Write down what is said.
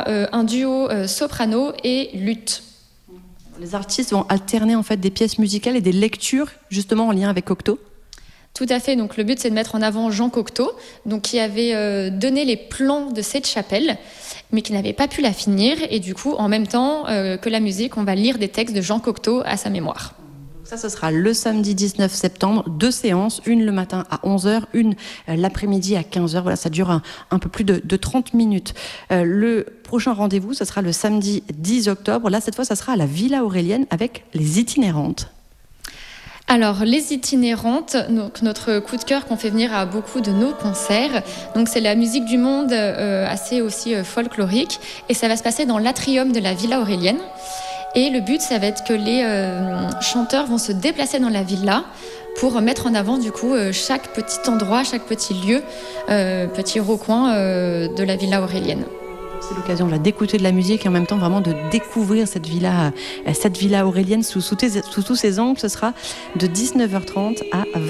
sera un duo soprano et luth. Les artistes vont alterner en fait des pièces musicales et des lectures justement en lien avec Cocteau. Tout à fait. Donc le but, c'est de mettre en avant Jean Cocteau, donc qui avait donné les plans de cette chapelle, mais qui n'avait pas pu la finir. Et du coup, en même temps que la musique, on va lire des textes de Jean Cocteau à sa mémoire. Ça, ce sera le samedi 19 septembre, 2 séances, une le matin à 11h, une l'après-midi à 15h. Voilà, ça dure un peu plus de 30 minutes. Le prochain rendez-vous, ce sera le samedi 10 octobre. Là, cette fois, ça sera à la Villa Aurélienne avec les itinérantes. Alors, les itinérantes, donc notre coup de cœur qu'on fait venir à beaucoup de nos concerts. Donc, c'est la musique du monde assez aussi folklorique. Et ça va se passer dans l'atrium de la Villa Aurélienne. Et le but, ça va être que les chanteurs vont se déplacer dans la villa pour mettre en avant du coup chaque petit endroit, chaque petit lieu, petit recoin de la Villa Aurélienne. C'est l'occasion là, d'écouter de la musique et en même temps vraiment de découvrir cette villa aurélienne sous tous ses angles. Ce sera de 19h30 à 20h.